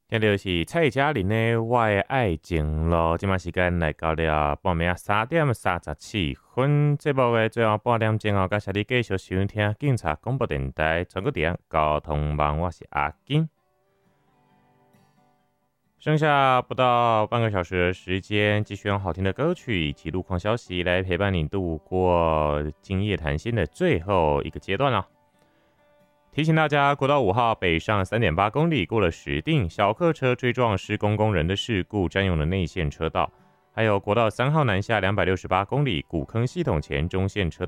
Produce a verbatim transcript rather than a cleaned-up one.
听到是蔡嘉玲的《我的爱情路》，今麦时间来到了半暝啊三点三十七分。节目的最后半点钟后，感谢你继续收听警察广播电台全国电交通网，我是阿金。剩下不到半个小时的时间，继续用好听的歌曲以及路况消息来陪伴你度过今夜谈心的最后一个阶段了。提醒大家，国道五号北上 三点八公里过了石碇，小客车追撞施工工人的事故占用了内线车道。还有国道三号南下两百六十八公里古坑系统前中线车